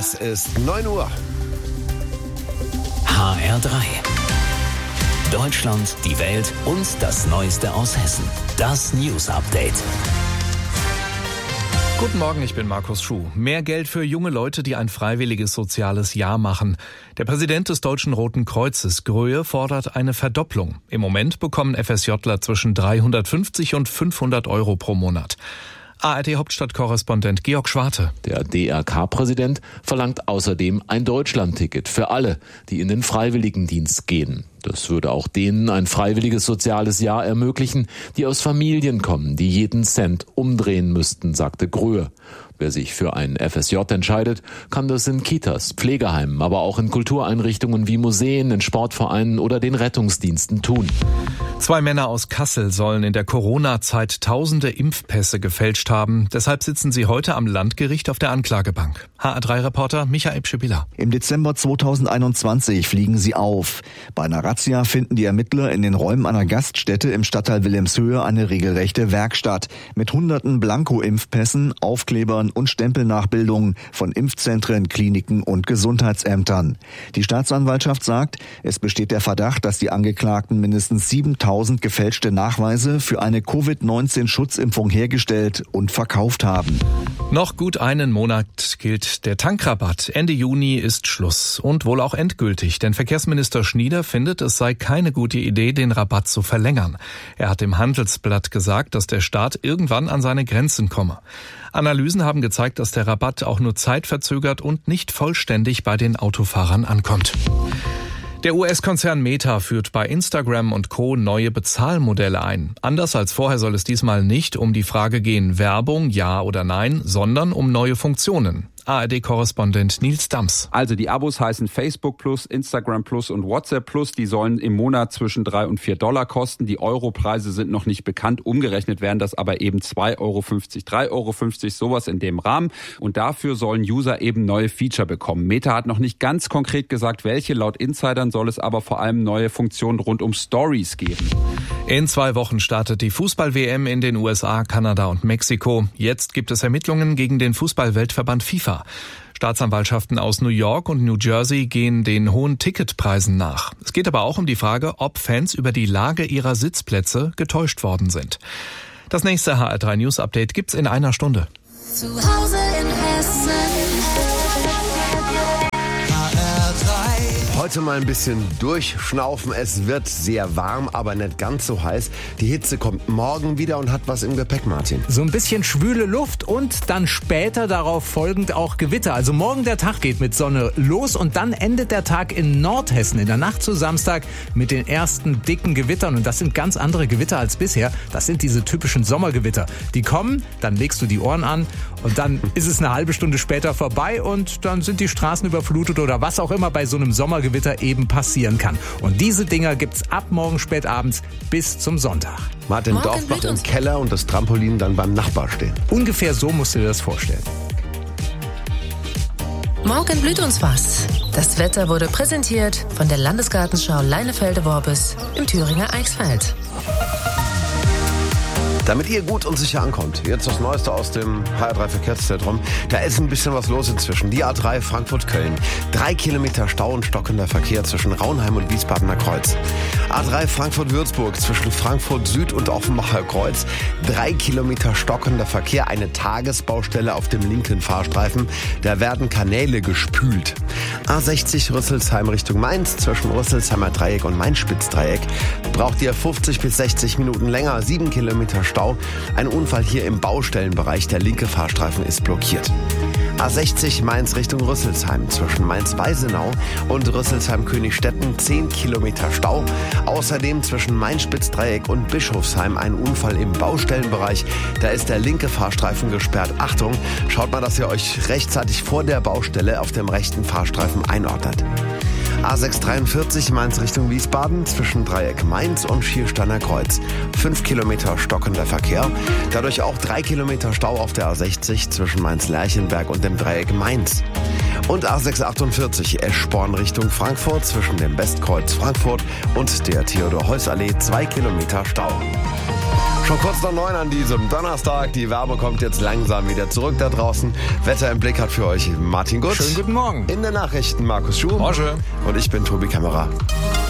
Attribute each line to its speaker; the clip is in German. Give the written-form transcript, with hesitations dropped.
Speaker 1: Es ist 9 Uhr.
Speaker 2: HR3. Deutschland, die Welt und das Neueste aus Hessen. Das News Update.
Speaker 3: Guten Morgen, ich bin Markus Schuh. Mehr Geld für junge Leute, die ein freiwilliges soziales Jahr machen. Der Präsident des Deutschen Roten Kreuzes, Gröhe, fordert eine Verdopplung. Im Moment bekommen FSJler zwischen 350 und 500 Euro pro Monat. ARD-Hauptstadtkorrespondent Georg Schwarte.
Speaker 4: Der DRK-Präsident verlangt außerdem ein Deutschlandticket für alle, die in den Freiwilligendienst gehen. Das würde auch denen ein freiwilliges soziales Jahr ermöglichen, die aus Familien kommen, die jeden Cent umdrehen müssten, sagte Gröhe. Wer sich für ein FSJ entscheidet, kann das in Kitas, Pflegeheimen, aber auch in Kultureinrichtungen wie Museen, in Sportvereinen oder den Rettungsdiensten tun.
Speaker 3: 2 Männer aus Kassel sollen in der Corona-Zeit tausende Impfpässe gefälscht haben. Deshalb sitzen sie heute am Landgericht auf der Anklagebank. HR3-Reporter Michael Pschibilla.
Speaker 5: Im Dezember 2021 fliegen sie auf. Bei einer Razzia finden die Ermittler in den Räumen einer Gaststätte im Stadtteil Wilhelmshöhe eine regelrechte Werkstatt mit hunderten Blanko-Impfpässen, Aufklebern und Stempelnachbildungen von Impfzentren, Kliniken und Gesundheitsämtern. Die Staatsanwaltschaft sagt, es besteht der Verdacht, dass die Angeklagten mindestens 7.000 gefälschte Nachweise für eine Covid-19-Schutzimpfung hergestellt und verkauft haben.
Speaker 3: Noch gut einen Monat gilt der Tankrabatt. Ende Juni ist Schluss und wohl auch endgültig, denn Verkehrsminister Schnieder findet, es sei keine gute Idee, den Rabatt zu verlängern. Er hat im Handelsblatt gesagt, dass der Staat irgendwann an seine Grenzen komme. Analysen haben gezeigt, dass der Rabatt auch nur zeitverzögert und nicht vollständig bei den Autofahrern ankommt. Der US-Konzern Meta führt bei Instagram und Co. neue Bezahlmodelle ein. Anders als vorher soll es diesmal nicht um die Frage gehen, Werbung, ja oder nein, sondern um neue Funktionen. ARD-Korrespondent Nils Dams.
Speaker 6: Also die Abos heißen Facebook Plus, Instagram Plus und WhatsApp Plus. Die sollen im Monat zwischen $3 und $4 kosten. Die Europreise sind noch nicht bekannt. Umgerechnet wären das aber eben 2,50 Euro, 3,50 Euro, sowas in dem Rahmen. Und dafür sollen User eben neue Feature bekommen. Meta hat noch nicht ganz konkret gesagt, welche. Laut Insidern soll es aber vor allem neue Funktionen rund um Stories geben.
Speaker 3: In 2 Wochen startet die Fußball-WM in den USA, Kanada und Mexiko. Jetzt gibt es Ermittlungen gegen den Fußball-Weltverband FIFA. Staatsanwaltschaften aus New York und New Jersey gehen den hohen Ticketpreisen nach. Es geht aber auch um die Frage, ob Fans über die Lage ihrer Sitzplätze getäuscht worden sind. Das nächste HR3 News Update gibt's in einer Stunde.
Speaker 7: Zu Hause in Hessen.
Speaker 1: Heute mal ein bisschen durchschnaufen. Es wird sehr warm, aber nicht ganz so heiß. Die Hitze kommt morgen wieder und hat was im Gepäck, Martin.
Speaker 8: So ein bisschen schwüle Luft und dann später darauf folgend auch Gewitter. Also morgen der Tag geht mit Sonne los und dann endet der Tag in Nordhessen in der Nacht zu Samstag mit den ersten dicken Gewittern. Und das sind ganz andere Gewitter als bisher. Das sind diese typischen Sommergewitter. Die kommen, dann legst du die Ohren an und dann ist es eine halbe Stunde später vorbei und dann sind die Straßen überflutet oder was auch immer bei so einem Sommergewitter eben passieren kann. Und diese Dinger gibt's ab morgen spät abends bis zum Sonntag.
Speaker 1: Martin, Dorfbach im Keller und das Trampolin dann beim Nachbar stehen.
Speaker 8: Ungefähr so musst du dir das vorstellen.
Speaker 7: Morgen blüht uns was. Das Wetter wurde präsentiert von der Landesgartenschau Leinefelde-Worbis im Thüringer Eichsfeld.
Speaker 1: Damit ihr gut und sicher ankommt, jetzt das Neueste aus dem HR3 Verkehrszentrum. Da ist ein bisschen was los inzwischen. Die A3 Frankfurt-Köln. 3 Kilometer Stau und stockender Verkehr zwischen Raunheim und Wiesbadener Kreuz. A3 Frankfurt-Würzburg zwischen Frankfurt Süd und Offenbacher Kreuz. 3 Kilometer stockender Verkehr. Eine Tagesbaustelle auf dem linken Fahrstreifen. Da werden Kanäle gespült. A60 Rüsselsheim Richtung Mainz zwischen Rüsselsheimer Dreieck und Main-Spitz-Dreieck. Braucht ihr 50 bis 60 Minuten länger. 7 Kilometer Stau. Ein Unfall hier im Baustellenbereich. Der linke Fahrstreifen ist blockiert. A60 Mainz Richtung Rüsselsheim zwischen Mainz-Weisenau und Rüsselsheim-Königstetten 10 Kilometer Stau. Außerdem zwischen Main-Spitz-Dreieck und Bischofsheim ein Unfall im Baustellenbereich. Da ist der linke Fahrstreifen gesperrt. Achtung, schaut mal, dass ihr euch rechtzeitig vor der Baustelle auf dem rechten Fahrstreifen einordnet. A643 Mainz Richtung Wiesbaden zwischen Dreieck Mainz und Schiersteiner Kreuz. 5 Kilometer stockender Verkehr. Dadurch auch 3 Kilometer Stau auf der A60 zwischen Mainz-Lerchenberg und dem Dreieck Mainz. Und A648 Eschborn Richtung Frankfurt zwischen dem Westkreuz Frankfurt und der Theodor-Heuss-Allee 2 Kilometer Stau. Schon kurz nach 9 an diesem Donnerstag. Die Wärme kommt jetzt langsam wieder zurück da draußen. Wetter im Blick hat für euch Martin Gutz.
Speaker 8: Schönen guten Morgen.
Speaker 1: In den Nachrichten Markus Schuh.
Speaker 3: Morgen.
Speaker 1: Und ich bin Tobi Kämmerer.